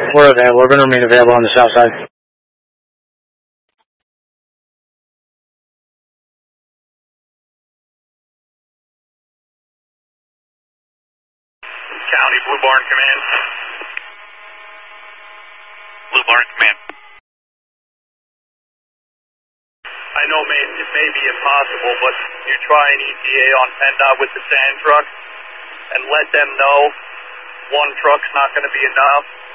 We're available. We're going to remain available on the south side. County, Blue Barn Command. Blue Barn Command. I know it may be impossible, but you try an ETA on PennDOT with the sand truck and let them know one truck's not going to be enough.